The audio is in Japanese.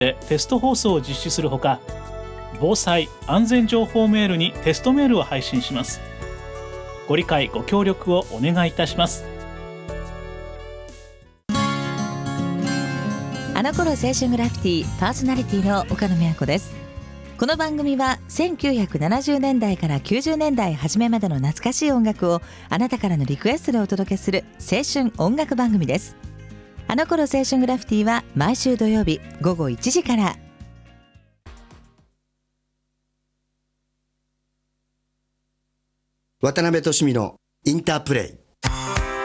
でテスト放送を実施するほか、防災・安全情報メールにテストメールを配信します。ご理解ご協力をお願いいたします。 あの頃青春グラフィティパーソナリティの岡野美和子です。この番組は1970年代から90年代初めまでの懐かしい音楽をあなたからのリクエストでお届けする青春音楽番組です。あの頃青春グラフィティは毎週土曜日午後1時から。 渡辺俊美のインタープレイ。